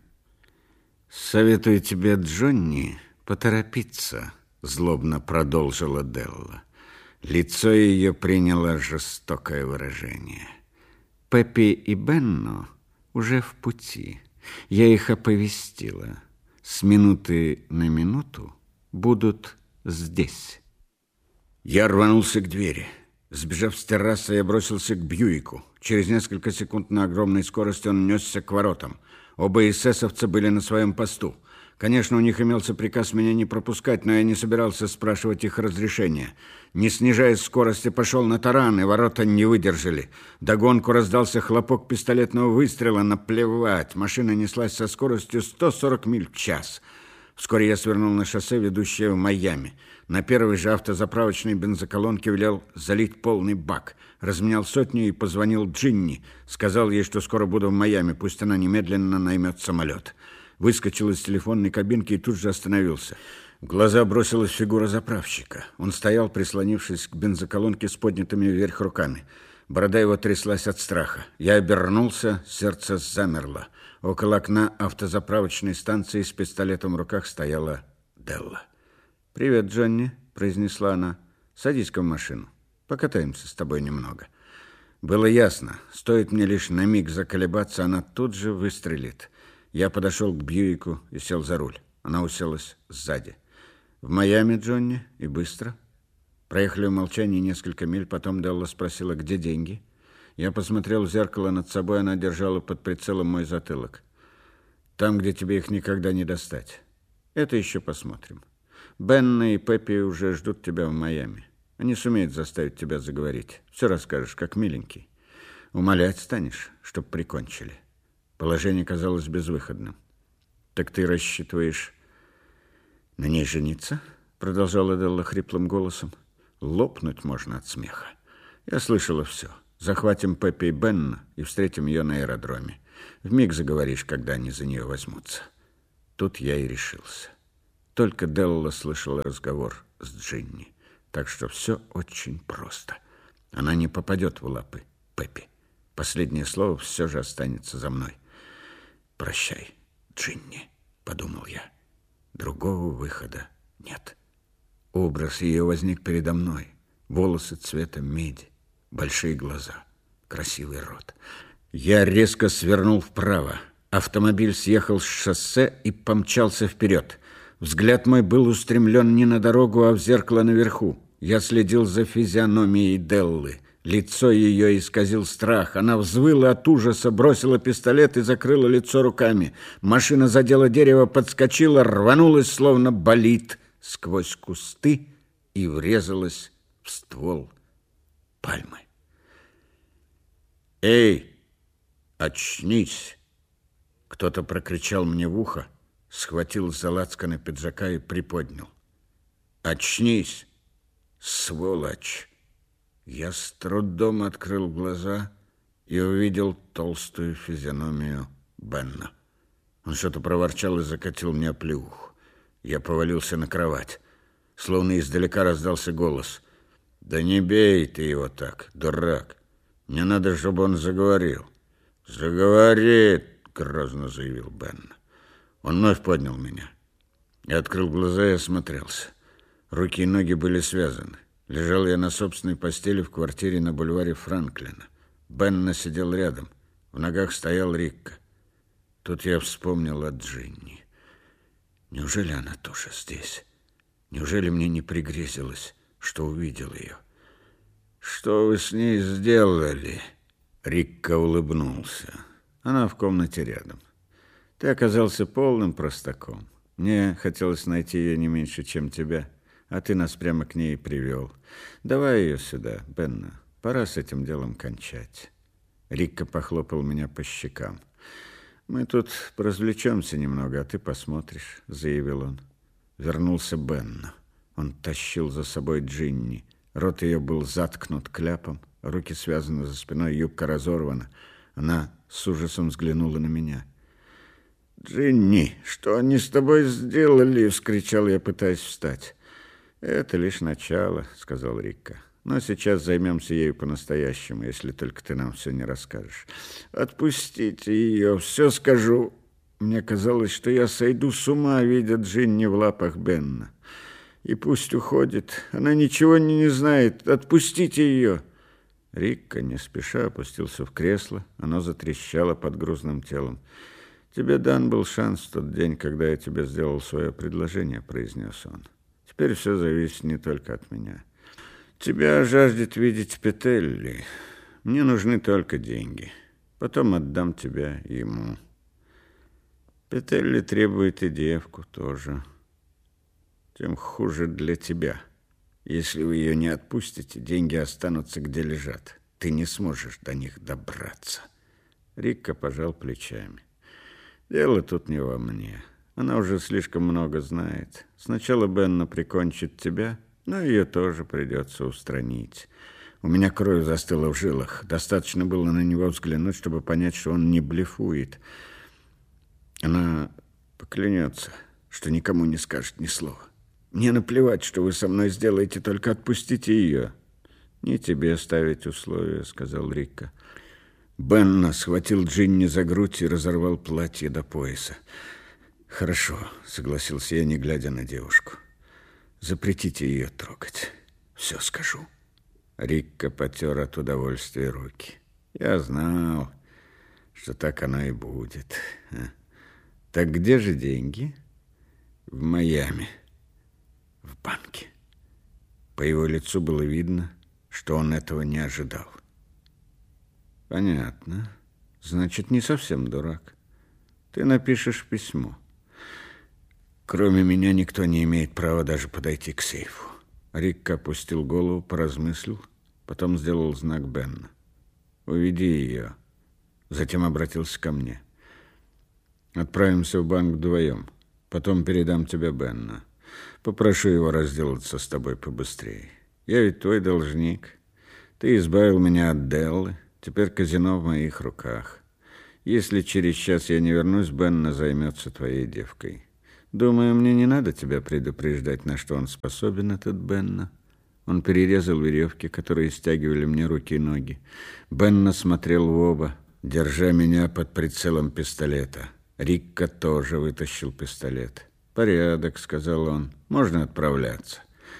«Советую тебе, Джонни, поторопиться», — злобно продолжила Делла. Лицо ее приняло жестокое выражение. «Пеппи и Бенно уже в пути. Я их оповестила. С минуты на минуту будут здесь». Я рванулся к двери. Сбежав с террасы, я бросился к Бьюику. Через несколько секунд на огромной скорости он несся к воротам. Оба эсэсовца были на своем посту. Конечно, у них имелся приказ меня не пропускать, но я не собирался спрашивать их разрешения. Не снижая скорости, пошел на таран, и ворота не выдержали. Вдогонку раздался хлопок пистолетного выстрела. Наплевать, машина неслась со скоростью сто сорок миль в час. Вскоре я свернул на шоссе, ведущее в Майами. На первой же автозаправочной бензоколонке велел залить полный бак. Разменял сотню и позвонил Джинни. Сказал ей, что скоро буду в Майами, пусть она немедленно наймет самолет. Выскочил из телефонной кабинки и тут же остановился. В глаза бросилась фигура заправщика. Он стоял, прислонившись к бензоколонке с поднятыми вверх руками. Борода его тряслась от страха. Я обернулся, сердце замерло. Около окна автозаправочной станции с пистолетом в руках стояла Делла. «Привет, Джонни», — произнесла она. «Садись-ка в машину. Покатаемся с тобой немного». Было ясно, стоит мне лишь на миг заколебаться, она тут же выстрелит. Я подошел к Бьюику и сел за руль. Она уселась сзади. «В Майами, Джонни? И быстро?» Проехали в молчании несколько миль, потом Делла спросила, где деньги. Я посмотрел в зеркало над собой, она держала под прицелом мой затылок. «Там, где тебе их никогда не достать. Это еще посмотрим. Бенна и Пеппи уже ждут тебя в Майами. Они сумеют заставить тебя заговорить. Все расскажешь, как миленький. Умолять станешь, чтоб прикончили». Положение казалось безвыходным. «Так ты рассчитываешь на ней жениться?» Продолжала Делла хриплым голосом. «Лопнуть можно от смеха. Я слышала все. Захватим Пеппи и Бенна и встретим ее на аэродроме. Вмиг заговоришь, когда они за нее возьмутся. Тут я и решился. Только Делла слышала разговор с Джинни, так что все очень просто. Она не попадет в лапы Пеппи. Последнее слово все же останется за мной. «Прощай, Джинни», — подумал я. Другого выхода нет. Образ ее возник передо мной. Волосы цвета меди, большие глаза, красивый рот. Я резко свернул вправо. Автомобиль съехал с шоссе и помчался вперед. Взгляд мой был устремлен не на дорогу, а в зеркало наверху. Я следил за физиономией Деллы. Лицо ее исказил страх. Она взвыла от ужаса, бросила пистолет и закрыла лицо руками. Машина задела дерево, подскочила, рванулась, словно болид, сквозь кусты и врезалась в ствол пальмы. «Эй, очнись!» Кто-то прокричал мне в ухо, схватил за лацканы пиджака и приподнял. «Очнись, сволочь!» Я с трудом открыл глаза и увидел толстую физиономию Бенна. Он что-то проворчал и закатил мне оплеуху. Я повалился на кровать. Словно издалека раздался голос. «Да не бей ты его так, дурак! Мне надо, чтобы он заговорил». «Заговорит!» — грозно заявил Бенна. Он вновь поднял меня. Я открыл глаза и осмотрелся. Руки и ноги были связаны. Лежал я на собственной постели в квартире на бульваре Франклина. Бенна сидел рядом. В ногах стоял Рикка. Тут я вспомнил о Джинни. Неужели она тоже здесь? Неужели мне не пригрезилось, что увидел ее? «Что вы с ней сделали?» Рикка улыбнулся. «Она в комнате рядом. Ты оказался полным простаком. Мне хотелось найти ее не меньше, чем тебя. А ты нас прямо к ней привел. Давай ее сюда, Бенна. Пора с этим делом кончать». Рикка похлопал меня по щекам. «Мы тут поразвлечемся немного, а ты посмотришь», — заявил он. Вернулся Бенна. Он тащил за собой Джинни. Рот ее был заткнут кляпом, руки связаны за спиной, юбка разорвана. Она с ужасом взглянула на меня. «Джинни, что они с тобой сделали?» — вскричал я, пытаясь встать. «Это лишь начало», — сказал Рикка. «Но сейчас займемся ею по-настоящему, если только ты нам все не расскажешь». «Отпустите ее, все скажу». Мне казалось, что я сойду с ума, видя Джинни в лапах Бенна. «И пусть уходит. Она ничего не, не знает. Отпустите ее». Рикка не спеша опустился в кресло. Оно затрещало под грузным телом. «Тебе дан был шанс в тот день, когда я тебе сделал свое предложение», — произнес он. «Теперь все зависит не только от меня. Тебя жаждет видеть Петелли. Мне нужны только деньги. Потом отдам тебя ему. Петелли требует и девку тоже. Тем хуже для тебя. Если вы ее не отпустите, деньги останутся где лежат. Ты не сможешь до них добраться». Рикка пожал плечами. «Дело тут не во мне. Она уже слишком много знает. Сначала Бенна прикончит тебя, но ее тоже придется устранить. У меня кровь застыла в жилах. Достаточно было на него взглянуть, чтобы понять, что он не блефует. Она поклянется, что никому не скажет ни слова. Мне наплевать, что вы со мной сделаете, только отпустите ее». «Не тебе ставить условия», — сказал Рикка. Бенна схватил Джинни за грудь и разорвал платье до пояса. «Хорошо», — согласился я, не глядя на девушку. «Запретите ее трогать. Все скажу». Рикка потер от удовольствия руки. «Я знал, что так оно и будет. Так где же деньги?» «В Майами, в банке». По его лицу было видно, что он этого не ожидал. «Понятно. Значит, не совсем дурак. Ты напишешь письмо. Кроме меня никто не имеет права даже подойти к сейфу». Рикка опустил голову, поразмыслил, потом сделал знак Бенна. «Уведи ее». Затем обратился ко мне. «Отправимся в банк вдвоем. Потом передам тебе Бенна. Попрошу его разделаться с тобой побыстрее. Я ведь твой должник. Ты избавил меня от Деллы, теперь казино в моих руках. Если через час я не вернусь, Бенна займется твоей девкой. Думаю, мне не надо тебя предупреждать, на что он способен, этот Бенна. Он перерезал веревки, которые стягивали мне руки и ноги. Бенна смотрел в оба, держа меня под прицелом пистолета. Рикка тоже вытащил пистолет. «Порядок», — сказал он, — «можно отправляться».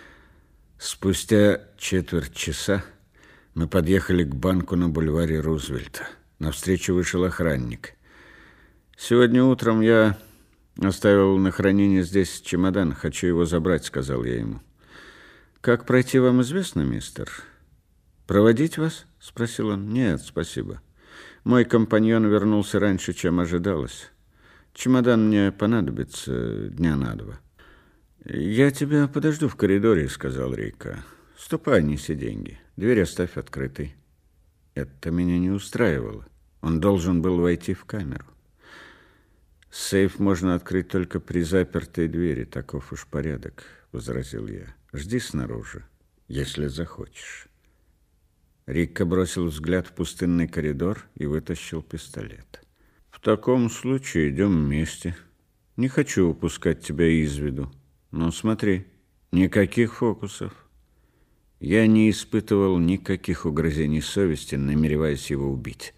Спустя четверть часа мы подъехали к банку на бульваре Рузвельта. Навстречу вышел охранник. «Сегодня утром я оставил на хранение здесь чемодан. Хочу его забрать», — сказал я ему. «Как пройти, вам известно, мистер?» «Проводить вас?» — спросил он. «Нет, спасибо. Мой компаньон вернулся раньше, чем ожидалось. Чемодан мне понадобится дня на два». «Я тебя подожду в коридоре», — сказал Рикка. «Ступай, неси деньги. Дверь оставь открытой». Это меня не устраивало. Он должен был войти в камеру. «Сейф можно открыть только при запертой двери. Таков уж порядок», — возразил я. «Жди снаружи, если захочешь». Рикка бросил взгляд в пустынный коридор и вытащил пистолет. «В таком случае идем вместе. Не хочу упускать тебя из виду. Но смотри, никаких фокусов». Я не испытывал никаких угрызений совести, намереваясь его убить.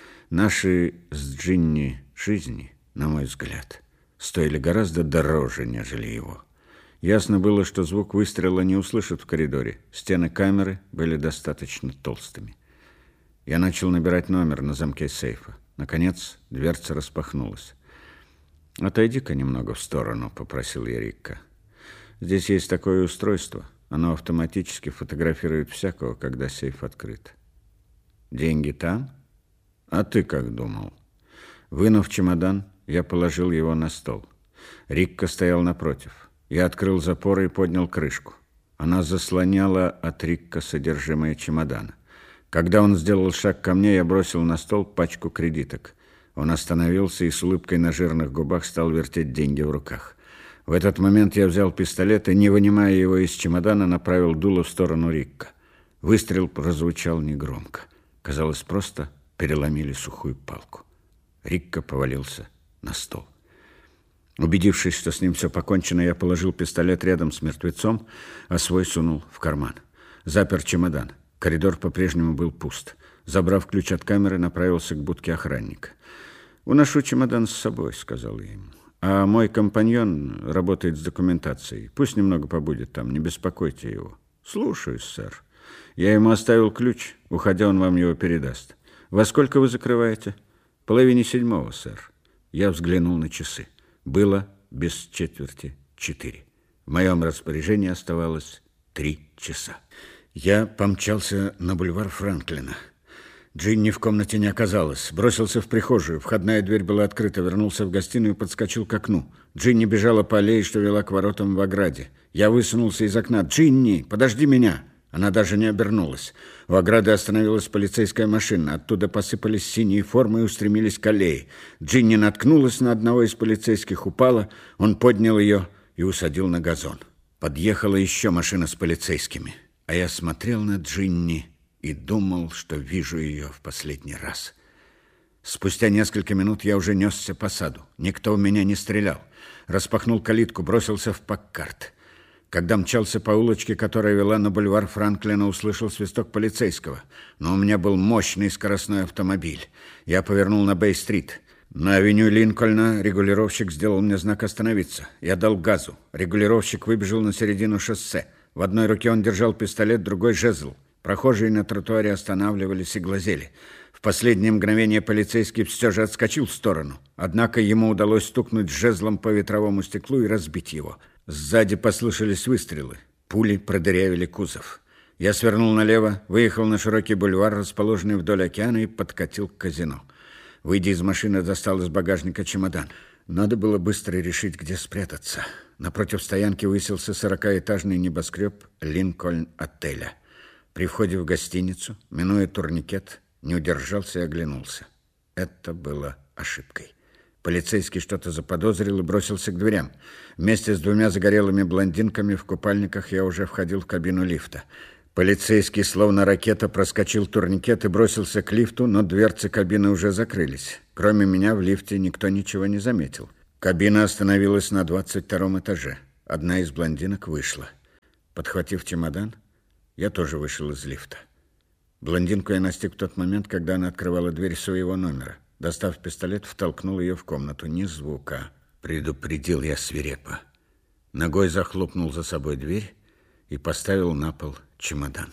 Наши с Джинни жизни, на мой взгляд, стоили гораздо дороже, нежели его. Ясно было, что звук выстрела не услышат в коридоре. Стены камеры были достаточно толстыми. Я начал набирать номер на замке сейфа. Наконец, дверца распахнулась. «Отойди-ка немного в сторону», — попросил я Рикка. «Здесь есть такое устройство. Оно автоматически фотографирует всякого, когда сейф открыт». «Деньги там? А ты как думал?» Вынув чемодан, я положил его на стол. Рикка стоял напротив. Я открыл запор и поднял крышку. Она заслоняла от Рикка содержимое чемодана. Когда он сделал шаг ко мне, я бросил на стол пачку кредиток. Он остановился и с улыбкой на жирных губах стал вертеть деньги в руках. В этот момент я взял пистолет и, не вынимая его из чемодана, направил дуло в сторону Рикка. Выстрел прозвучал негромко. Казалось, просто переломили сухую палку. Рикка повалился на стол. Убедившись, что с ним все покончено, я положил пистолет рядом с мертвецом, а свой сунул в карман. Запер чемодан. Коридор по-прежнему был пуст. Забрав ключ от камеры, направился к будке охранника. «Уношу чемодан с собой», — сказал я ему. «А мой компаньон работает с документацией. Пусть немного побудет там, не беспокойте его». «Слушаюсь, сэр. Я ему оставил ключ. Уходя, он вам его передаст. Во сколько вы закрываете?» «Половине седьмого, сэр». Я взглянул на часы. Было без четверти четыре. В моем распоряжении оставалось три часа. Я помчался на бульвар Франклина. Джинни в комнате не оказалось. Бросился в прихожую. Входная дверь была открыта. Вернулся в гостиную и подскочил к окну. Джинни бежала по аллее, что вела к воротам в ограде. Я высунулся из окна. «Джинни, подожди меня!» Она даже не обернулась. У ограды остановилась полицейская машина. Оттуда посыпались синие формы и устремились к аллее. Джинни наткнулась на одного из полицейских, упала. Он поднял ее и усадил на газон. Подъехала еще машина с полицейскими. А я смотрел на Джинни и думал, что вижу ее в последний раз. Спустя несколько минут я уже несся по саду. Никто в меня не стрелял. Распахнул калитку, бросился в Паккарт. Когда мчался по улочке, которая вела на бульвар Франклина, услышал свисток полицейского. Но у меня был мощный скоростной автомобиль. Я повернул на Бэй-стрит. На авеню Линкольна регулировщик сделал мне знак «Остановиться». Я дал газу. Регулировщик выбежал на середину шоссе. В одной руке он держал пистолет, другой — жезл. Прохожие на тротуаре останавливались и глазели. В последнее мгновение полицейский все же отскочил в сторону. Однако ему удалось стукнуть жезлом по ветровому стеклу и разбить его. Сзади послышались выстрелы. Пули продырявили кузов. Я свернул налево, выехал на широкий бульвар, расположенный вдоль океана, и подкатил к казино. Выйдя из машины, достал из багажника чемодан. Надо было быстро решить, где спрятаться. Напротив стоянки высился сорокаэтажный небоскреб Линкольн-отеля. При входе в гостиницу, минуя турникет, не удержался и оглянулся. Это было ошибкой. Полицейский что-то заподозрил и бросился к дверям. Вместе с двумя загорелыми блондинками в купальниках я уже входил в кабину лифта. Полицейский, словно ракета, проскочил турникет и бросился к лифту, но дверцы кабины уже закрылись. Кроме меня в лифте никто ничего не заметил. Кабина остановилась на двадцать втором этаже. Одна из блондинок вышла. Подхватив чемодан, я тоже вышел из лифта. Блондинку я настиг в тот момент, когда она открывала дверь своего номера. Достав пистолет, втолкнул ее в комнату. Ни звука. Предупредил я свирепо. Ногой захлопнул за собой дверь и поставил на пол чемодан.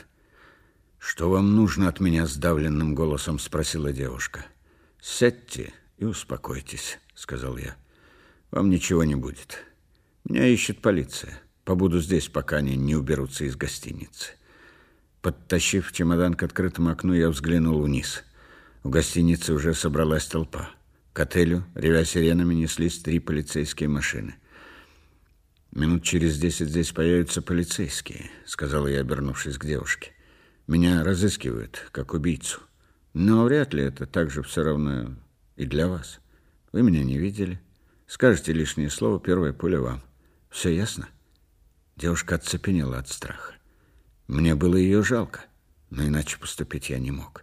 «Что вам нужно от меня?» — сдавленным голосом спросила девушка. «Сядьте и успокойтесь», — сказал я. «Вам ничего не будет. Меня ищет полиция. Побуду здесь, пока они не уберутся из гостиницы». Подтащив чемодан к открытому окну, я взглянул вниз. В гостинице уже собралась толпа. К отелю, ревя сиренами, неслись три полицейские машины. «Минут через десять здесь появятся полицейские», — сказала я, обернувшись к девушке. «Меня разыскивают, как убийцу. Но вряд ли это так же все равно и для вас. Вы меня не видели. Скажете лишнее слово, первая пуля вам. Все ясно?» Девушка оцепенела от страха. Мне было ее жалко, но иначе поступить я не мог.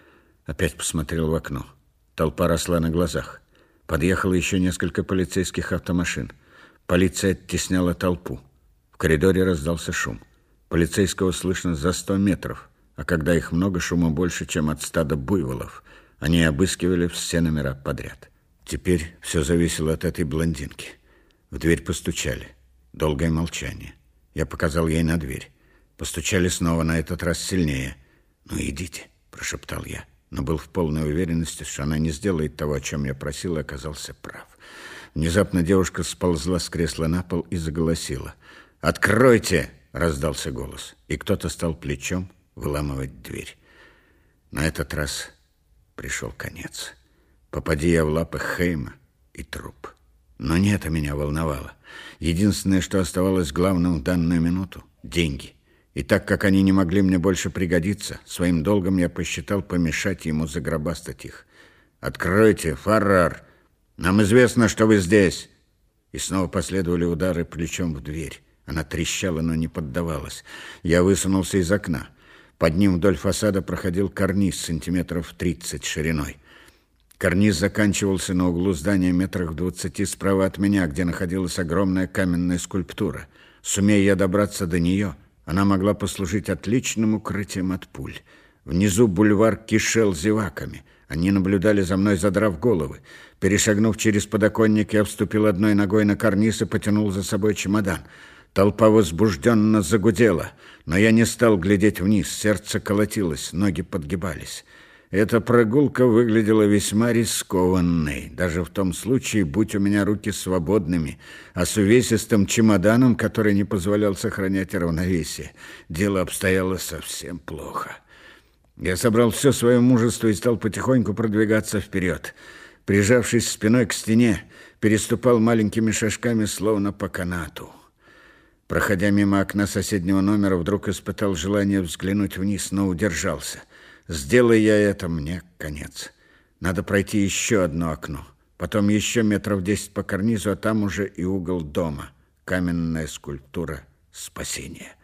Опять посмотрел в окно. Толпа росла на глазах. Подъехало еще несколько полицейских автомашин. Полиция оттесняла толпу. В коридоре раздался шум. Полицейского слышно за сто метров, а когда их много, шума больше, чем от стада буйволов. Они обыскивали все номера подряд. Теперь все зависело от этой блондинки. В дверь постучали. Долгое молчание. Я показал ей на дверь. Постучали снова, на этот раз сильнее. «Ну, идите», — прошептал я, но был в полной уверенности, что она не сделает того, о чем я просил, и оказался прав. Внезапно девушка сползла с кресла на пол и заголосила. «Откройте!» — раздался голос, и кто-то стал плечом выламывать дверь. На этот раз пришел конец. Попади я в лапы Хейма и труп. Но не это меня волновало. Единственное, что оставалось главным в данную минуту — деньги. И так как они не могли мне больше пригодиться, своим долгом я посчитал помешать ему загробастать их. «Откройте, Фаррар! Нам известно, что вы здесь!» И снова последовали удары плечом в дверь. Она трещала, но не поддавалась. Я высунулся из окна. Под ним вдоль фасада проходил карниз сантиметров тридцать шириной. Карниз заканчивался на углу здания метрах в двадцати справа от меня, где находилась огромная каменная скульптура. Сумея я добраться до нее, она могла послужить отличным укрытием от пуль. Внизу бульвар кишел зеваками. Они наблюдали за мной, задрав головы. Перешагнув через подоконник, я вступил одной ногой на карниз и потянул за собой чемодан. Толпа возбужденно загудела, но я не стал глядеть вниз. Сердце колотилось, ноги подгибались. Эта прогулка выглядела весьма рискованной, даже в том случае, будь у меня руки свободными, а с увесистым чемоданом, который не позволял сохранять равновесие, дело обстояло совсем плохо. Я собрал все свое мужество и стал потихоньку продвигаться вперед. Прижавшись спиной к стене, переступал маленькими шажками, словно по канату. Проходя мимо окна соседнего номера, вдруг испытал желание взглянуть вниз, но удержался. Сделай я это, мне конец. Надо пройти еще одно окно, потом еще метров десять по карнизу, а там уже и угол дома. Каменная скульптура спасения.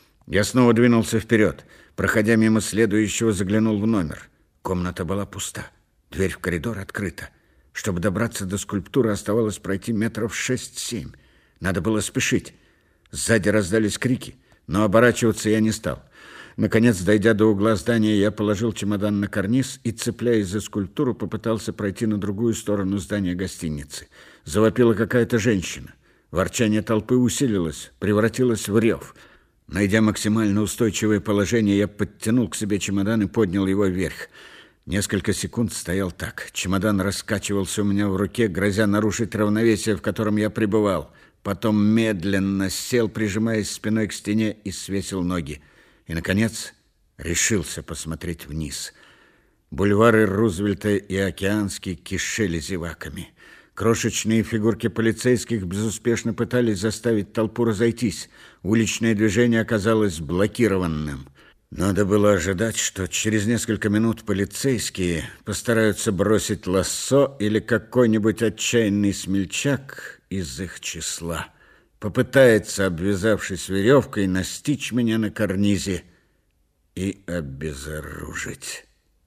Я снова двинулся вперед. Проходя мимо следующего, заглянул в номер. Комната была пуста. Дверь в коридор открыта. Чтобы добраться до скульптуры, оставалось пройти метров шесть-семь. Надо было спешить. Сзади раздались крики, но оборачиваться я не стал. Наконец, дойдя до угла здания, я положил чемодан на карниз и, цепляясь за скульптуру, попытался пройти на другую сторону здания гостиницы. Завопила какая-то женщина. Ворчание толпы усилилось, превратилось в рев. Найдя максимально устойчивое положение, я подтянул к себе чемодан и поднял его вверх. Несколько секунд стоял так. Чемодан раскачивался у меня в руке, грозя нарушить равновесие, в котором я пребывал. Потом медленно сел, прижимаясь спиной к стене, и свесил ноги. И, наконец, решился посмотреть вниз. Бульвары Рузвельта и Океанский кишели зеваками. Крошечные фигурки полицейских безуспешно пытались заставить толпу разойтись. Уличное движение оказалось блокированным. Надо было ожидать, что через несколько минут полицейские постараются бросить лассо или какой-нибудь отчаянный смельчак из их числа попытается, обвязавшись веревкой, настичь меня на карнизе и обезоружить.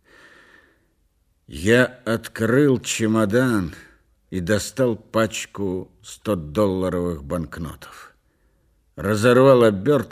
Я открыл чемодан и достал пачку стодолларовых банкнотов. Разорвал обертку